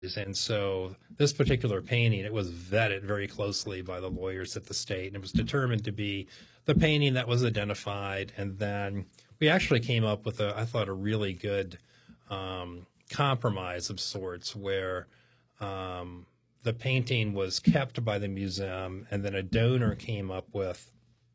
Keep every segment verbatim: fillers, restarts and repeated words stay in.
And so this particular painting, it was vetted very closely by the lawyers at the state, and it was determined to be the painting that was identified. And then we actually came up with, a, I thought, a really good um, compromise of sorts where um, the painting was kept by the museum, and then a donor came up with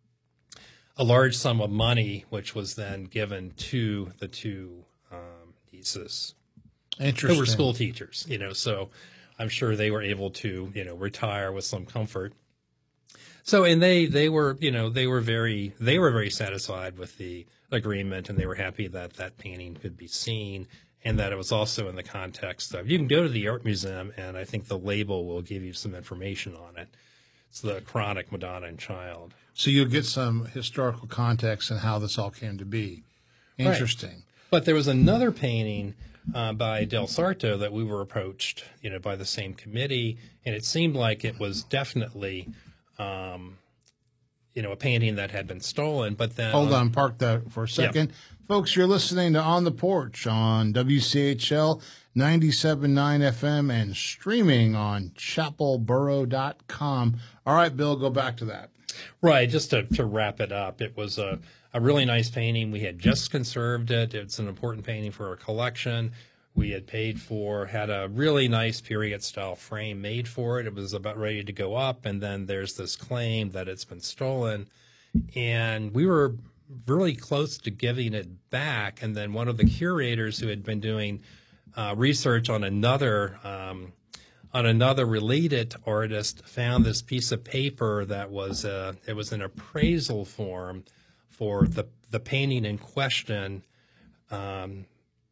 a large sum of money, which was then given to the two um, nieces. Interesting. Who were school teachers, you know, so I'm sure they were able to, you know, retire with some comfort. So, and they, they were, you know, they were very, they were very satisfied with the agreement, and they were happy that that painting could be seen, and that it was also in the context of, you can go to the art museum, and I think the label will give you some information on it. It's the Chronic Madonna and Child. So you'll get some historical context and how this all came to be. Interesting. Right. But there was another painting uh, by Del Sarto that we were approached, you know, by the same committee, and it seemed like it was definitely, um, you know, a painting that had been stolen. But then, hold on, park that for a second, yeah. Folks. You're listening to On the Porch on W C H L ninety-seven point nine F M and streaming on chapel borough dot com. All right, Bill, go back to that. Right, just to, to wrap it up, it was a, a really nice painting. We had just conserved it. It's an important painting for our collection. We had paid for, had a really nice period-style frame made for it. It was about ready to go up, and then there's this claim that it's been stolen. And we were really close to giving it back, and then one of the curators who had been doing uh, research on another um on another related artist found this piece of paper that was uh, it was an appraisal form for the the painting in question um,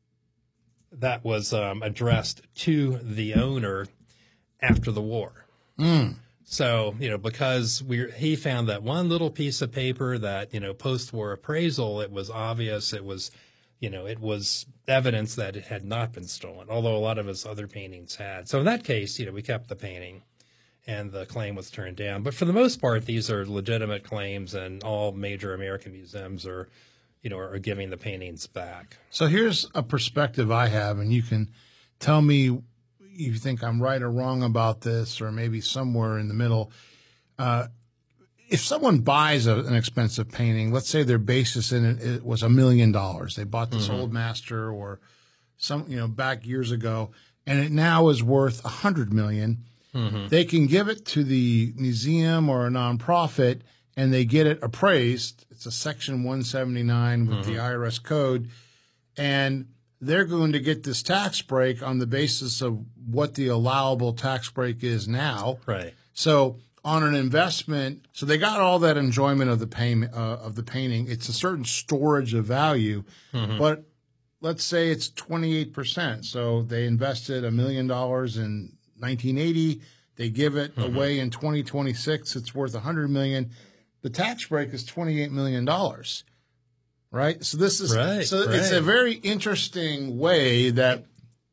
that was um, addressed to the owner after the war. Mm. So, you know, because we he found that one little piece of paper that, you know, post-war appraisal, it was obvious, it was, you know, it was evidence that it had not been stolen, although a lot of his other paintings had. So in that case, you know, we kept the painting and the claim was turned down. But for the most part, these are legitimate claims, and all major American museums are, you know, are giving the paintings back. So here's a perspective I have, and you can tell me you think I'm right or wrong about this, or maybe somewhere in the middle. Uh, If someone buys a, an expensive painting, let's say their basis in it, it was a million dollars. They bought this mm-hmm. old master or some, you know, back years ago, and it now is worth a hundred million. Mm-hmm. They can give it to the museum or a nonprofit, and they get it appraised. It's a Section one seventy-nine with mm-hmm. the I R S code, and they're going to get this tax break on the basis of what the allowable tax break is now. Right. So on an investment, so they got all that enjoyment of the payment uh, of the painting. It's a certain storage of value, mm-hmm. but let's say it's twenty-eight percent. So they invested a million dollars in nineteen eighty. They give it mm-hmm. away in twenty twenty-six. It's worth a hundred million. The tax break is twenty-eight million dollars, right? So this is right, so right. It's a very interesting way that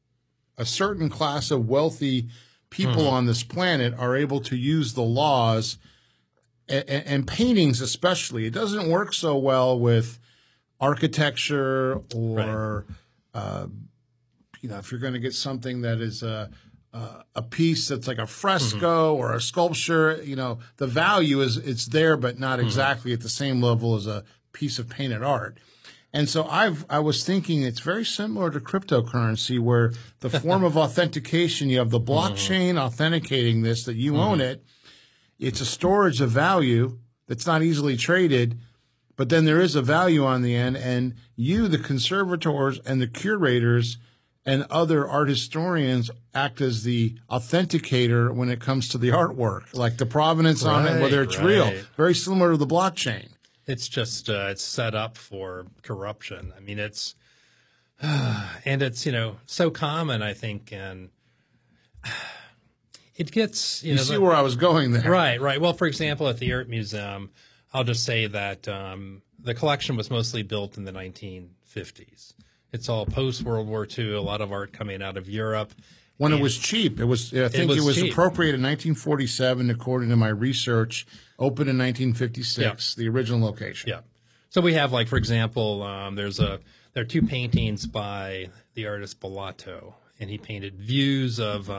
a certain class of wealthy people mm-hmm. on this planet are able to use the laws and, and paintings especially. It doesn't work so well with architecture or, right. uh, you know, if you're going to get something that is a, a, a piece that's like a fresco mm-hmm. or a sculpture, you know, the value is it's there, but not mm-hmm. exactly at the same level as a piece of painted art. And so I've, I was thinking it's very similar to cryptocurrency, where the form of authentication, you have the blockchain mm-hmm. authenticating this, that you mm-hmm. own it. It's a storage of value that's not easily traded, but then there is a value on the end. And you, the conservators and the curators and other art historians, act as the authenticator when it comes to the artwork, like the provenance right, on it, whether it's right. real. Very similar to the blockchain. It's just uh, it's set up for corruption. I mean, it's uh, and it's you know so common. I think, and it gets you, you know see the, where I was going there. Right, right. Well, for example, at the Art Museum, I'll just say that um, the collection was mostly built in the nineteen fifties. It's all post World War Two. A lot of art coming out of Europe. When and it was cheap, it was. I think it was, it was appropriated in nineteen forty-seven, according to my research. Opened in nineteen fifty-six, yeah. the original location. Yeah. So we have, like, for example, um, there's a there are two paintings by the artist Bellato, and he painted views of